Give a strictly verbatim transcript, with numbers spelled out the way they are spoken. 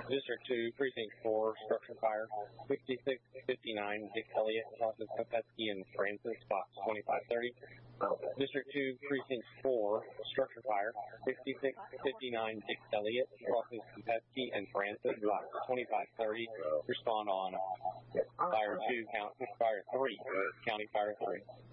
District two, Precinct four, structure fire, fifty-six fifty-nine, Dick Elliott, crosses Kopetsky and Francis, box twenty-five thirty. District two, Precinct four, structure fire, fifty-six fifty-nine, Dick Elliott, crosses Kopetsky and Francis, box twenty-five thirty. Respond on fire two, count, fire three, county fire three.